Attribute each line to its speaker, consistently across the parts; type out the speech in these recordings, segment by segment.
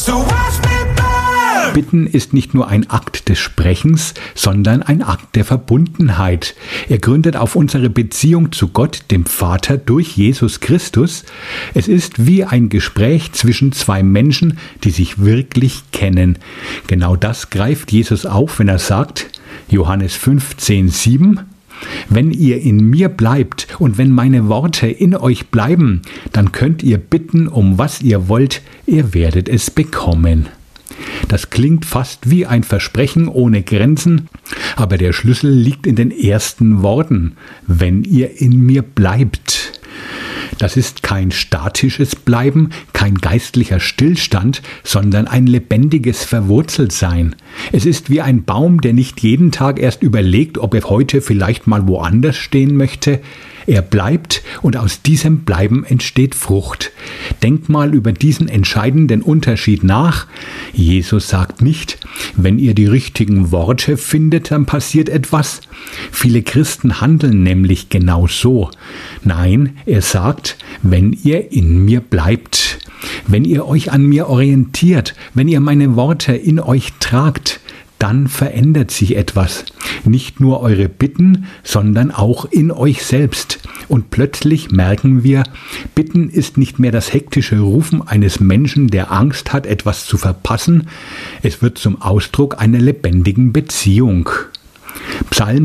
Speaker 1: Bitten ist nicht nur ein Akt des Sprechens, sondern ein Akt der Verbundenheit. Er gründet auf unsere Beziehung zu Gott, dem Vater, durch Jesus Christus. Es ist wie ein Gespräch zwischen zwei Menschen, die sich wirklich kennen. Genau das greift Jesus auf, wenn er sagt, Johannes 15,7, wenn ihr in mir bleibt und wenn meine Worte in euch bleiben, dann könnt ihr bitten, um was ihr wollt, ihr werdet es bekommen. Das klingt fast wie ein Versprechen ohne Grenzen, aber der Schlüssel liegt in den ersten Worten, wenn ihr in mir bleibt. Das ist kein statisches Bleiben, kein geistlicher Stillstand, sondern ein lebendiges Verwurzeltsein. Es ist wie ein Baum, der nicht jeden Tag erst überlegt, ob er heute vielleicht mal woanders stehen möchte. Er bleibt und aus diesem Bleiben entsteht Frucht. Denk mal über diesen entscheidenden Unterschied nach. Jesus sagt nicht, wenn ihr die richtigen Worte findet, dann passiert etwas. Viele Christen handeln nämlich genau so. Nein, er sagt, wenn ihr in mir bleibt, wenn ihr euch an mir orientiert, wenn ihr meine Worte in euch tragt, dann verändert sich etwas. Nicht nur eure Bitten, sondern auch in euch selbst. Und plötzlich merken wir, Bitten ist nicht mehr das hektische Rufen eines Menschen, der Angst hat, etwas zu verpassen. Es wird zum Ausdruck einer lebendigen Beziehung. Psalm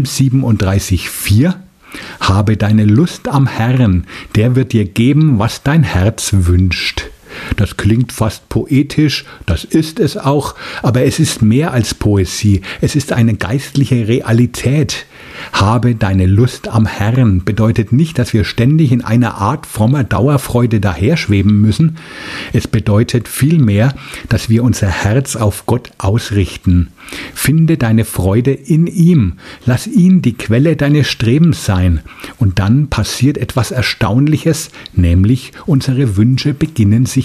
Speaker 1: 37,4: Habe deine Lust am Herrn, der wird dir geben, was dein Herz wünscht. Das klingt fast poetisch, das ist es auch, aber es ist mehr als Poesie, es ist eine geistliche Realität. Habe deine Lust am Herrn bedeutet nicht, dass wir ständig in einer Art frommer Dauerfreude daherschweben müssen. Es bedeutet vielmehr, dass wir unser Herz auf Gott ausrichten. Finde deine Freude in ihm, lass ihn die Quelle deines Strebens sein. Und dann passiert etwas Erstaunliches, nämlich unsere Wünsche beginnen sich